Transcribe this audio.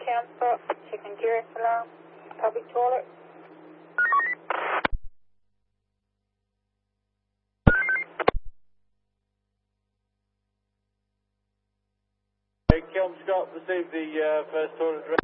transport, chicken Jerusalem, public toilet. Kelm Scott received the first toilet address.